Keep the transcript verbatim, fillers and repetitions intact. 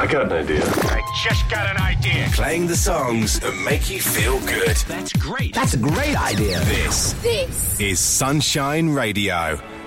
got an idea. I just got an idea. Playing the songs that make you feel good. That's great. That's a great idea. This, This is Sunshine Radio.